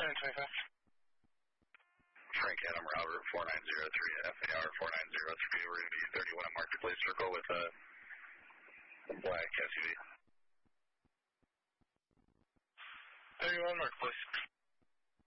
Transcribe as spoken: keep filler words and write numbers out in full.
nine twenty-five. Frank Adam Robert, four nine zero three, F A R four nine zero three. We're going to be thirty-one at Marketplace Circle with a black S U V. thirty-one Marketplace.